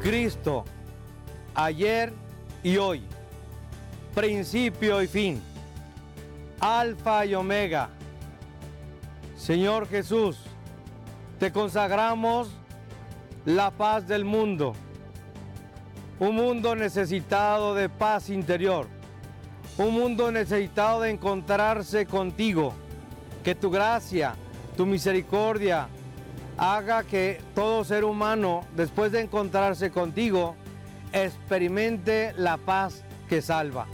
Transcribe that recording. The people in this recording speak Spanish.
Cristo, ayer y hoy, principio y fin, Alfa y Omega. Señor Jesús, te consagramos la paz del mundo, un mundo necesitado de paz interior, un mundo necesitado de encontrarse contigo, que tu gracia, tu misericordia, haga que todo ser humano, después de encontrarse contigo, experimente la paz que salva.